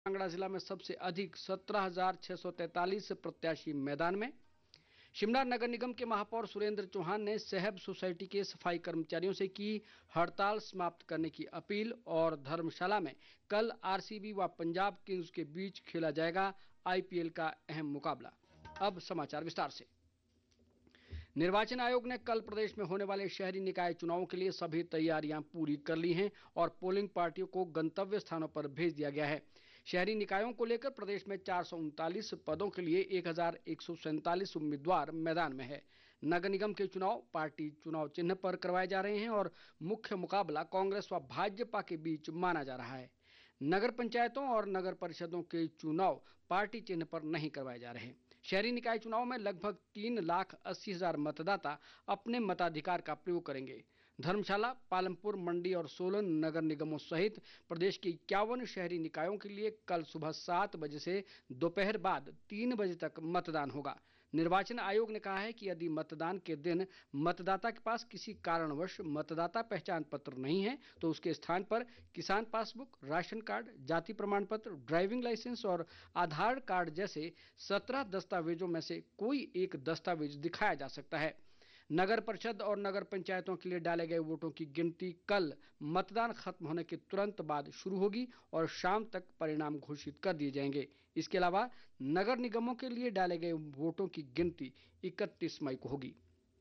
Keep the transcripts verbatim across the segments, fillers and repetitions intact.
कांगड़ा जिला में सबसे अधिक सत्रह हजार छह सौ तैंतालीस प्रत्याशी मैदान में। शिमला नगर निगम के महापौर सुरेंद्र चौहान ने सहब सोसाइटी के सफाई कर्मचारियों से की हड़ताल समाप्त करने की अपील। और धर्मशाला में कल आरसीबी व पंजाब किंग्स के बीच खेला जाएगा आईपीएल का अहम मुकाबला। अब समाचार विस्तार से। निर्वाचन आयोग ने कल प्रदेश में होने वाले शहरी निकाय चुनावों के लिए सभी तैयारियां पूरी कर ली हैं और पोलिंग पार्टियों को गंतव्य स्थानों पर भेज दिया गया है। शहरी निकायों को लेकर प्रदेश में चार सौ उनतालीस पदों के लिए एक हजार एक सौ सैंतालीस उम्मीदवार मैदान में है। नगर निगम के चुनाव पार्टी चुनाव चिन्ह पर करवाए जा रहे हैं और मुख्य मुकाबला कांग्रेस व भाजपा के बीच माना जा रहा है। नगर पंचायतों और नगर परिषदों के चुनाव पार्टी चिन्ह पर नहीं करवाए जा रहे। शहरी निकाय चुनाव में लगभग तीन लाख अस्सी हजार मतदाता अपने मताधिकार का प्रयोग करेंगे। धर्मशाला, पालमपुर, मंडी और सोलन नगर निगमों सहित प्रदेश के इक्यावन शहरी निकायों के लिए कल सुबह सात बजे से दोपहर बाद तीन बजे तक मतदान होगा। निर्वाचन आयोग ने कहा है कि यदि मतदान के दिन मतदाता के पास किसी कारणवश मतदाता पहचान पत्र नहीं है तो उसके स्थान पर किसान पासबुक, राशन कार्ड, जाति प्रमाण पत्र, ड्राइविंग लाइसेंस और आधार कार्ड जैसे सत्रह दस्तावेजों में से कोई एक दस्तावेज दिखाया जा सकता है। नगर परिषद और नगर पंचायतों के लिए डाले गए वोटों की गिनती कल मतदान खत्म होने के तुरंत बाद शुरू होगी और शाम तक परिणाम घोषित कर दिए जाएंगे। इसके अलावा नगर निगमों के लिए डाले गए वोटों की गिनती इकतीस मई को होगी।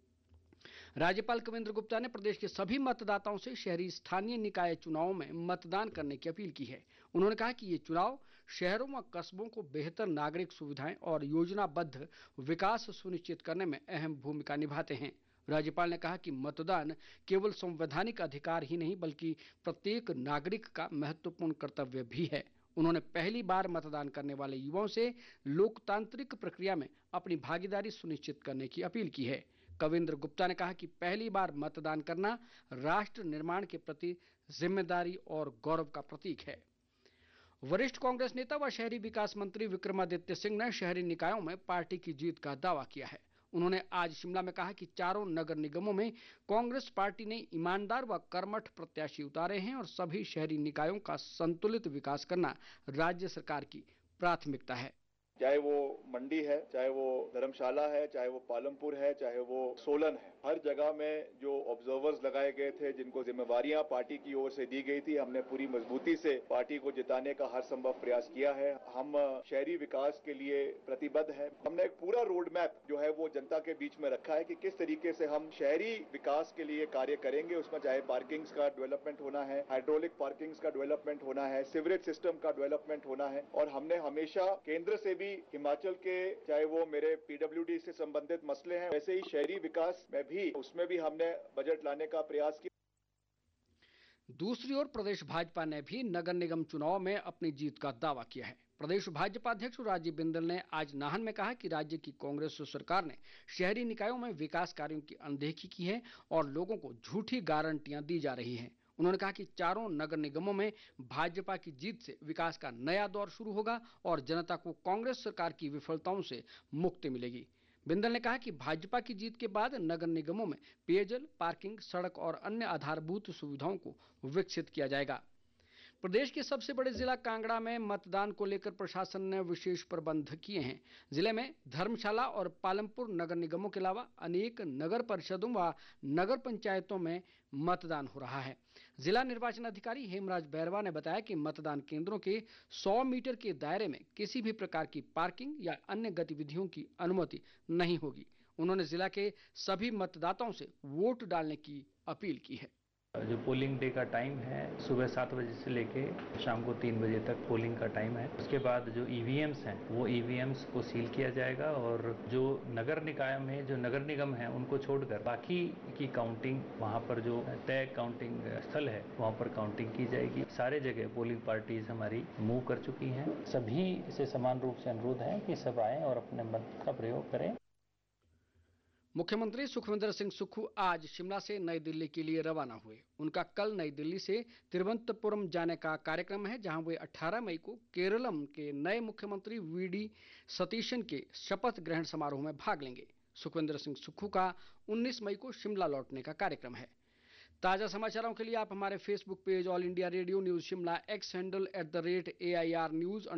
राज्यपाल कविंद्र गुप्ता ने प्रदेश के सभी मतदाताओं से शहरी स्थानीय निकाय चुनावों में मतदान करने की अपील की है। उन्होंने कहा कि ये चुनाव शहरों व कस्बों को बेहतर नागरिक सुविधाएं और योजनाबद्ध विकास सुनिश्चित करने में अहम भूमिका निभाते हैं। राज्यपाल ने कहा कि मतदान केवल संवैधानिक अधिकार ही नहीं बल्कि प्रत्येक नागरिक का महत्वपूर्ण कर्तव्य भी है। उन्होंने पहली बार मतदान करने वाले युवाओं से लोकतांत्रिक प्रक्रिया में अपनी भागीदारी सुनिश्चित करने की अपील की है। कविंद्र गुप्ता ने कहा कि पहली बार मतदान करना राष्ट्र निर्माण के प्रति जिम्मेदारी और गौरव का प्रतीक है। वरिष्ठ कांग्रेस नेता व शहरी विकास मंत्री विक्रमादित्य सिंह ने शहरी निकायों में पार्टी की जीत का दावा किया है। उन्होंने आज शिमला में कहा कि चारों नगर निगमों में कांग्रेस पार्टी ने ईमानदार व कर्मठ प्रत्याशी उतारे हैं और सभी शहरी निकायों का संतुलित विकास करना राज्य सरकार की प्राथमिकता है। चाहे वो मंडी है, चाहे वो धर्मशाला है, चाहे वो पालमपुर है, चाहे वो सोलन है, हर जगह में जो ऑब्जर्वर्स लगाए गए थे, जिनको जिम्मेवारियां पार्टी की ओर से दी गई थी, हमने पूरी मजबूती से पार्टी को जिताने का हर संभव प्रयास किया है। हम शहरी विकास के लिए प्रतिबद्ध है। हमने एक पूरा रोड मैप जो है वो जनता के बीच में रखा है कि किस तरीके से हम शहरी विकास के लिए कार्य करेंगे। उसमें चाहे पार्किंग्स का डेवलपमेंट होना है, हाइड्रोलिक पार्किंग्स का डेवलपमेंट होना है, सीवरेज सिस्टम का डेवलपमेंट होना है। और हमने हमेशा केंद्र से भी हिमाचल के चाहे वो मेरे पीडब्ल्यूडी से संबंधित मसले हैं, वैसे ही शहरी विकास में भी उसमें भी हमने बजट लाने का प्रयास किया। दूसरी ओर प्रदेश भाजपा ने भी नगर निगम चुनाव में अपनी जीत का दावा किया है। प्रदेश भाजपा अध्यक्ष राजीव बिंदल ने आज नाहन में कहा कि राज्य की कांग्रेस सरकार ने शहरी निकायों में विकास कार्यों की अनदेखी की है और लोगों को झूठी गारंटियां दी जा रही हैं। उन्होंने कहा कि चारों नगर निगमों में भाजपा की जीत से विकास का नया दौर शुरू होगा और जनता को कांग्रेस सरकार की विफलताओं से मुक्ति मिलेगी। बिंदल ने कहा कि भाजपा की जीत के बाद नगर निगमों में पेयजल, पार्किंग, सड़क और अन्य आधारभूत सुविधाओं को विकसित किया जाएगा। प्रदेश के सबसे बड़े जिला कांगड़ा में मतदान को लेकर प्रशासन ने विशेष प्रबंध किए हैं। जिले में धर्मशाला और पालमपुर नगर निगमों के अलावा अनेक नगर परिषदों व नगर पंचायतों में मतदान हो रहा है। जिला निर्वाचन अधिकारी हेमराज बैरवा ने बताया कि मतदान केंद्रों के सौ मीटर के दायरे में किसी भी प्रकार की पार्किंग या अन्य गतिविधियों की अनुमति नहीं होगी। उन्होंने जिला के सभी मतदाताओं से वोट डालने की अपील की है। जो पोलिंग डे का टाइम है सुबह सात बजे से लेके शाम को तीन बजे तक पोलिंग का टाइम है। उसके बाद जो ईवीएम्स हैं वो ईवीएम्स को सील किया जाएगा और जो नगर निकाय में जो नगर निगम है उनको छोड़कर बाकी की काउंटिंग वहां पर जो तय काउंटिंग स्थल है वहां पर काउंटिंग की जाएगी। सारे जगह पोलिंग पार्टीज हमारी मूव कर चुकी हैं। सभी से समान रूप से अनुरोध है कि सब आए और अपने मत का प्रयोग करें। मुख्यमंत्री सुखविंदर सिंह सुक्खू आज शिमला से नई दिल्ली के लिए रवाना हुए। उनका कल नई दिल्ली से तिरुवनंतपुरम जाने का कार्यक्रम है, जहां वे अठारह मई को केरलम के नए मुख्यमंत्री वी डी सतीशन के शपथ ग्रहण समारोह में भाग लेंगे। सुखविंदर सिंह सुक्खू का उन्नीस मई को शिमला लौटने का कार्यक्रम है। ताज़ा समाचारों के लिए आप हमारे Facebook page all India radio news Shimla, x handle at the rate A I R news